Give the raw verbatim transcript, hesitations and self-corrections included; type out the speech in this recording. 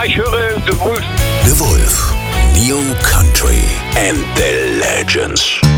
Ja, ich höre The Wolf. The Wolf. New Country and the Legends.